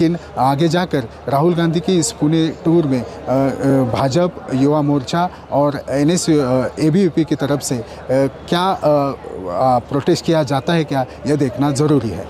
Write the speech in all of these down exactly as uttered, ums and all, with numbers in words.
लेकिन आगे जाकर राहुल गांधी की इस पुणे टूर में भाजपा, युवा मोर्चा और N S A B V P की तरफ से क्या प्रोटेस्ट किया जाता है, क्या यह देखना ज़रूरी है।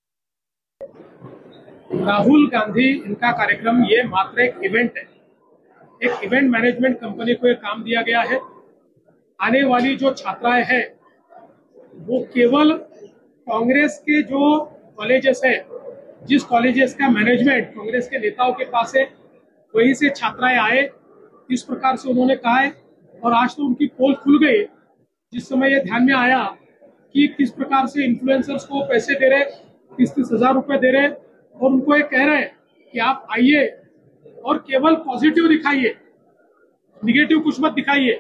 राहुल गांधी इनका कार्यक्रम ये मात्र एक इवेंट है, एक इवेंट मैनेजमेंट कंपनी को एक काम दिया गया है। आने वाली जो छात्राएं हैं वो केवल कांग्रेस के जो कॉलेजेस है, जिस कॉलेजेस का मैनेजमेंट कांग्रेस के नेताओं के पास है, वहीं से छात्राएं आए, इस प्रकार से उन्होंने कहा है। और आज तो उनकी पोल खुल गई जिस समय ये ध्यान में आया कि किस प्रकार से इन्फ्लुएंसर्स को पैसे दे रहे, तीस तीस हजार रुपए दे रहे और उनको ये कह रहे हैं कि आप आइए और केवल पॉजिटिव दिखाइए, निगेटिव कुछ मत दिखाइए।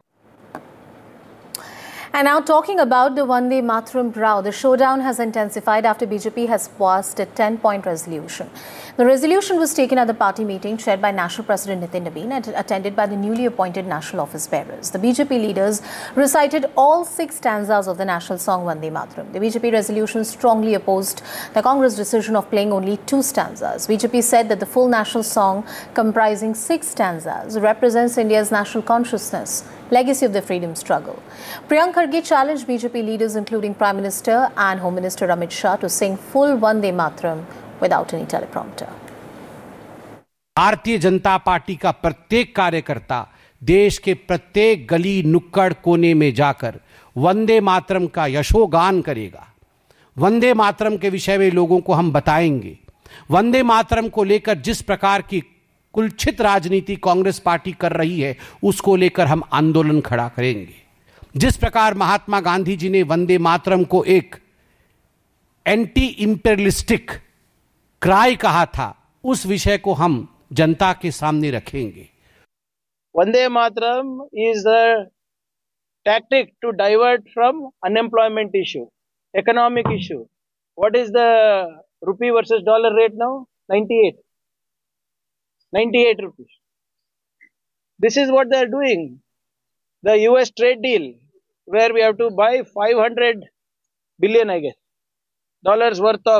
And now talking about the Vande Mataram row, the showdown has intensified after B J P has passed a ten-point resolution. The resolution was taken at the party meeting chaired by National President Nitin Nabin and attended by the newly appointed national office bearers. The B J P leaders recited all six stanzas of the national song Vande Mataram. The B J P resolution strongly opposed the Congress decision of playing only two stanzas. B J P said that the full national song, comprising six stanzas, represents India's national consciousness, legacy of the freedom struggle. Priyank Kharge challenged B J P leaders including Prime Minister and Home Minister Amit Shah to sing full Vande Mataram without any teleprompter. Bharatiya Janata party का प्रत्येक कार्यकर्ता देश के प्रत्येक गली नुक्कड़ कोने में जाकर वंदे मातरम का यशोगान करेगा। वंदे मातरम के विषय में लोगों को हम बताएंगे। वंदे मातरम को लेकर जिस प्रकार की कुलछित राजनीति कांग्रेस पार्टी कर रही है, उसको लेकर हम आंदोलन खड़ा करेंगे। जिस प्रकार महात्मा गांधी जी ने वंदे मातरम को एक एंटी इंपीरियलिस्टिक क्राई कहा था, उस विषय को हम जनता के सामने रखेंगे। Vande Mataram is the tactic to divert from unemployment issue, economic issue. What is the rupee versus dollar rate now? ninety-eight. ninety-eight rupees. This is what they are doing. The U S trade deal, where we have to buy five hundred billion, I guess, dollars worth of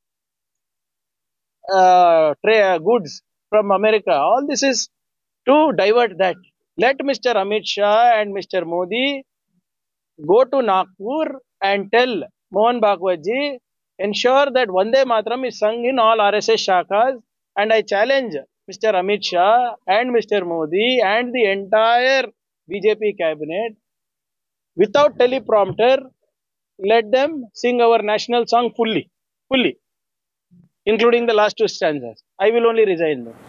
uh, trade, goods from America. All this is to divert that. Let Mister Amit Shah and Mister Modi go to Nagpur and tell Mohan Bhagwat ji, ensure that Vande Mataram is sung in all R S S shakas, and I challenge Mister Amit Shah and Mister Modi and the entire B J P cabinet, without teleprompter, let them sing our national song fully, fully, including the last two stanzas. I will only resign them.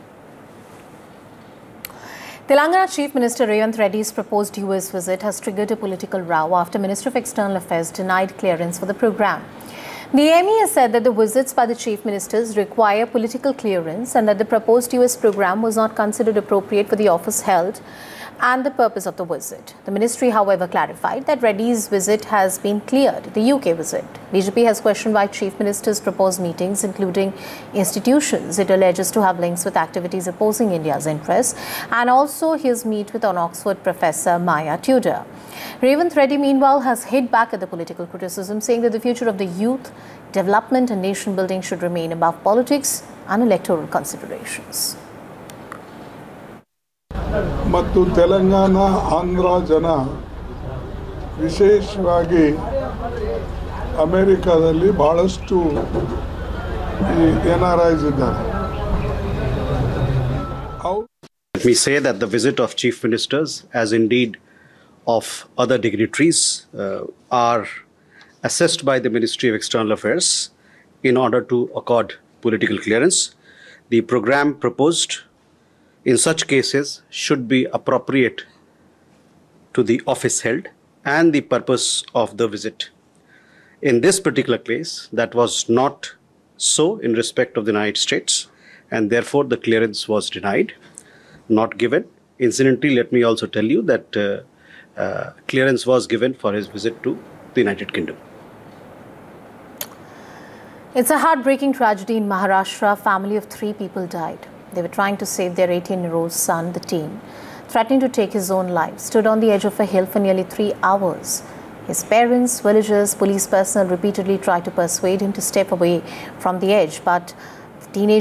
Telangana Chief Minister Revant Reddy's proposed U S visit has triggered a political row after Minister of External Affairs denied clearance for the program. The M E has said that the visits by the Chief Ministers require political clearance and that the proposed U S program was not considered appropriate for the office held and the purpose of the visit. The ministry, however, clarified that Reddy's visit has been cleared, the U K visit. B J P has questioned why Chief Minister's proposed meetings, including institutions it alleges to have links with activities opposing India's interests, and also his meet with an Oxford professor, Maya Tudor. Revant Reddy, meanwhile, has hit back at the political criticism, saying that the future of the youth, development and nation building should remain above politics and electoral considerations. ಮತ್ತು ತೆಲಂಗಾಣ ಆಂಧ್ರ ಜನ ವಿಶೇಷವಾಗಿ ಅಮೆರಿಕಾದಲ್ಲಿ ಬಹಳಷ್ಟು N R ice ಇದ್ದಾರೆ. Let me say that the visit of chief ministers, as indeed of other dignitaries, uh, are assessed by the Ministry of External Affairs in order to accord political clearance. The program proposed in such cases should be appropriate to the office held and the purpose of the visit. In this particular case, that was not so in respect of the United States, and therefore the clearance was denied, not given. Incidentally, let me also tell you that uh, uh, clearance was given for his visit to the United Kingdom. It's a heartbreaking tragedy in Maharashtra. A family of three people died. They were trying to save their eighteen-year-old son. The teen, threatening to take his own life, stood on the edge of a hill for nearly three hours. His parents, villagers, police personnel repeatedly tried to persuade him to step away from the edge, but the teenager